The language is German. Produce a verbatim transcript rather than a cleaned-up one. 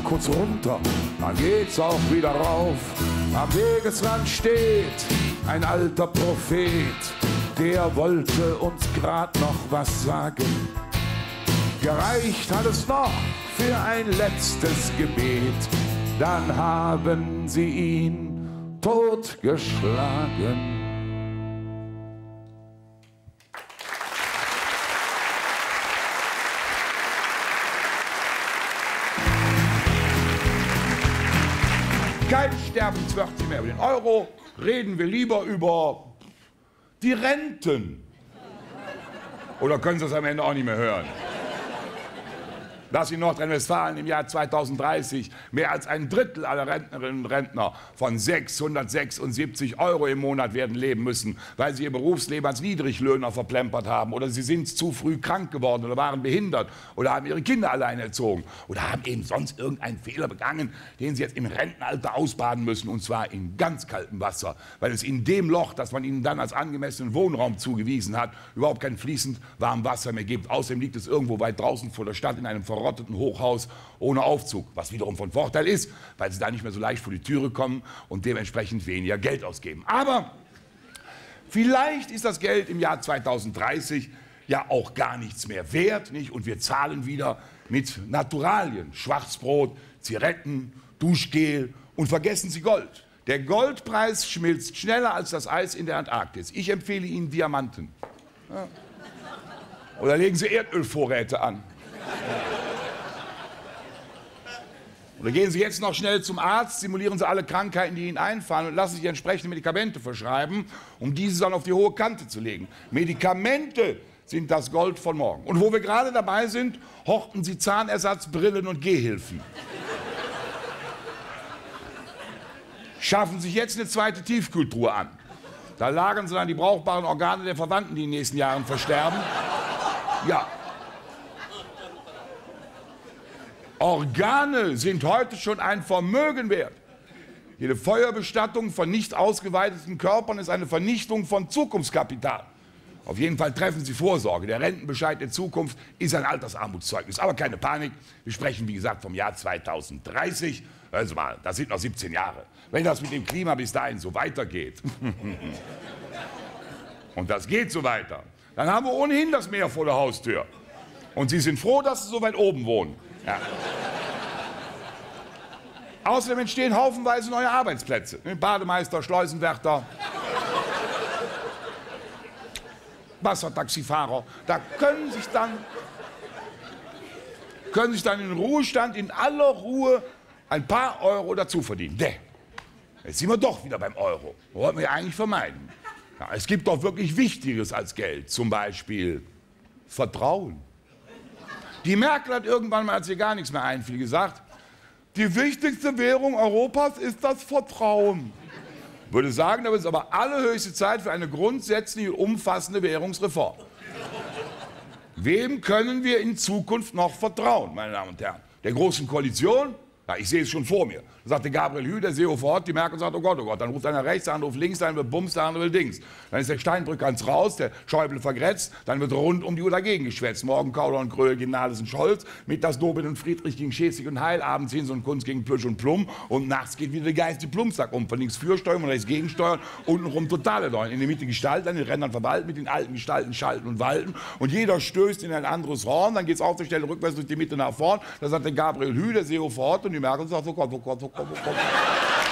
kurz runter, dann geht's auch wieder rauf. Am Wegesrand steht ein alter Prophet, der wollte uns grad noch was sagen. Gereicht hat es noch für ein letztes Gebet, dann haben sie ihn totgeschlagen. Kein Sterbenswörtchen mehr über den Euro, reden wir lieber über die Renten. Oder können Sie das am Ende auch nicht mehr hören? Dass in Nordrhein-Westfalen im Jahr zweitausenddreißig mehr als ein Drittel aller Rentnerinnen und Rentner von sechshundertsechsundsiebzig Euro im Monat werden leben müssen, weil sie ihr Berufsleben als Niedriglöhner verplempert haben oder sie sind zu früh krank geworden oder waren behindert oder haben ihre Kinder allein erzogen oder haben eben sonst irgendeinen Fehler begangen, den sie jetzt im Rentenalter ausbaden müssen, und zwar in ganz kaltem Wasser, weil es in dem Loch, das man ihnen dann als angemessenen Wohnraum zugewiesen hat, überhaupt kein fließend warmes Wasser mehr gibt. Außerdem liegt es irgendwo weit draußen vor der Stadt in einem verrotteten Hochhaus ohne Aufzug, was wiederum von Vorteil ist, weil sie da nicht mehr so leicht vor die Türe kommen und dementsprechend weniger Geld ausgeben. Aber vielleicht ist das Geld im Jahr zweitausenddreißig ja auch gar nichts mehr wert, nicht? Und wir zahlen wieder mit Naturalien, Schwarzbrot, Zigaretten, Duschgel und vergessen Sie Gold. Der Goldpreis schmilzt schneller als das Eis in der Antarktis. Ich empfehle Ihnen Diamanten. Ja. Oder legen Sie Erdölvorräte an. Oder gehen Sie jetzt noch schnell zum Arzt, simulieren Sie alle Krankheiten, die Ihnen einfallen, und lassen sich entsprechende Medikamente verschreiben, um diese dann auf die hohe Kante zu legen. Medikamente sind das Gold von morgen. Und wo wir gerade dabei sind, horten Sie Zahnersatz, Brillen und Gehhilfen. Schaffen sich jetzt eine zweite Tiefkühltruhe an. Da lagern Sie dann die brauchbaren Organe der Verwandten, die in den nächsten Jahren versterben. Ja. Organe sind heute schon ein Vermögen wert. Jede Feuerbestattung von nicht ausgeweiteten Körpern ist eine Vernichtung von Zukunftskapital. Auf jeden Fall treffen Sie Vorsorge. Der Rentenbescheid der Zukunft ist ein Altersarmutszeugnis. Aber keine Panik, wir sprechen wie gesagt vom Jahr zweitausenddreißig. Hören Sie mal, das sind noch siebzehn Jahre. Wenn das mit dem Klima bis dahin so weitergeht, und das geht so weiter, dann haben wir ohnehin das Meer vor der Haustür. Und Sie sind froh, dass Sie so weit oben wohnen. Ja. Außerdem entstehen haufenweise neue Arbeitsplätze. Bademeister, Schleusenwärter, Wassertaxifahrer. Da können sich dann, können sich dann in Ruhestand in aller Ruhe ein paar Euro dazu verdienen. Däh. Jetzt sind wir doch wieder beim Euro. Das wollten wir ja eigentlich vermeiden. Ja, es gibt doch wirklich Wichtigeres als Geld. Zum Beispiel Vertrauen. Die Merkel hat irgendwann mal, als ihr gar nichts mehr einfiel, gesagt, die wichtigste Währung Europas ist das Vertrauen. Ich würde sagen, da ist aber allerhöchste Zeit für eine grundsätzliche, umfassende Währungsreform. Wem können wir in Zukunft noch vertrauen, meine Damen und Herren? Der Großen Koalition? Ja, ich sehe es schon vor mir. Da sagte Gabriel Hü, der S E O vor Ort, die Merkel sagt, oh Gott, oh Gott. Dann ruft einer rechts, der andere ruft links, der eine will Bums, der andere will Dings. Dann ist der Steinbrück ganz raus, der Schäuble vergrätzt, dann wird rund um die Uhr dagegen geschwätzt. Morgen Kauder und Kröll gegen Nahles und Scholz, mittags Dobin und Friedrich gegen Schäßig und Heil, abends Hinz und Kunz gegen Plüsch und Plum und nachts geht wieder der Geist die Plumpsack um. Von links Fürsteuern und rechts Gegensteuern, untenrum totale Leuen. In der Mitte Gestalt, an den Rändern verwalten, mit den alten Gestalten schalten und walten und jeder stößt in ein anderes Horn, dann geht es auf der Stelle rückwärts durch die Mitte nach vorn. Da sagt der Gabriel Hü, der S E O vor Ort, und die Merkel sagt, oh Gott, oh Gott, oh Gott, oh Gott.